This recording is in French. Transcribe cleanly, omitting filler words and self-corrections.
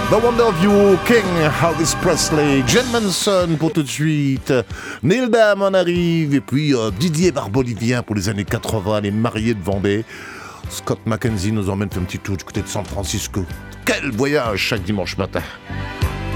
The Wonder of You, King, Elvis Presley, Jen Manson pour tout de suite, Neil Diamond arrive, et puis Didier Barbelivien pour les années 80, les mariés de Vendée. Scott McKenzie nous emmène faire un petit tour du côté de San Francisco. Quel voyage chaque dimanche matin!